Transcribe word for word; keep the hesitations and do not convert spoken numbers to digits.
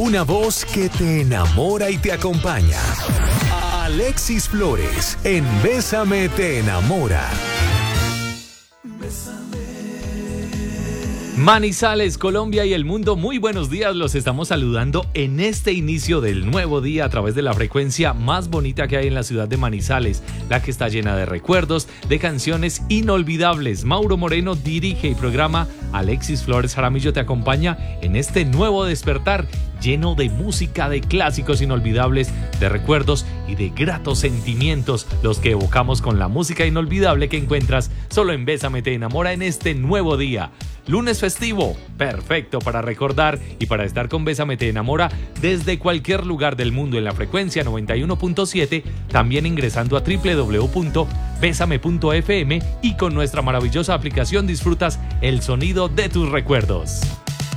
Una voz que te enamora y te acompaña. Alexis Flores, en Bésame te enamora. Manizales, Colombia y el mundo, muy buenos días, los estamos saludando en este inicio del nuevo día a través de la frecuencia más bonita que hay en la ciudad de Manizales, la que está llena de recuerdos, de canciones inolvidables. Mauro Moreno dirige el programa, Alexis Flores Jaramillo te acompaña en este nuevo despertar lleno de música, de clásicos inolvidables, de recuerdos y de gratos sentimientos, los que evocamos con la música inolvidable que encuentras solo en Bésame te enamora en este nuevo día. Lunes festivo, perfecto para recordar y para estar con Bésame te enamora desde cualquier lugar del mundo en la frecuencia noventa y uno punto siete, también ingresando a doble u doble u doble u punto bésame punto efe eme y con nuestra maravillosa aplicación disfrutas el sonido de tus recuerdos.